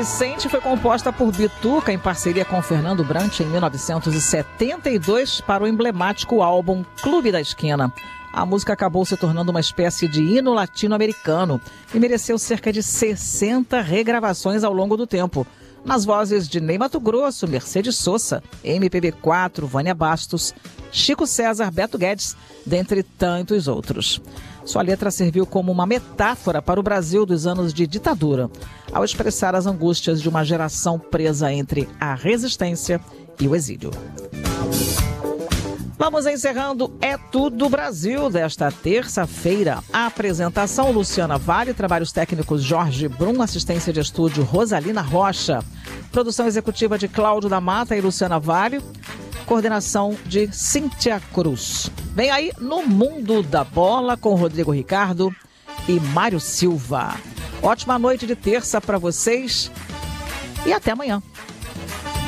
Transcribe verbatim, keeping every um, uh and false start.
Vicente foi composta por Bituca em parceria com Fernando Brant em mil novecentos e setenta e dois para o emblemático álbum Clube da Esquina. A música acabou se tornando uma espécie de hino latino-americano e mereceu cerca de sessenta regravações ao longo do tempo, nas vozes de Ney Matogrosso, Mercedes Sosa, M P B quatro, Vânia Bastos, Chico César, Beto Guedes, dentre tantos outros. Sua letra serviu como uma metáfora para o Brasil dos anos de ditadura, ao expressar as angústias de uma geração presa entre a resistência e o exílio. Vamos encerrando É Tudo Brasil desta terça-feira. A apresentação Luciana Vale, trabalhos técnicos Jorge Brum, assistência de estúdio Rosalina Rocha, produção executiva de Cláudio da Mata e Luciana Vale, coordenação de Cíntia Cruz. Vem aí No Mundo da Bola com Rodrigo Ricardo e Mário Silva. Ótima noite de terça para vocês e até amanhã.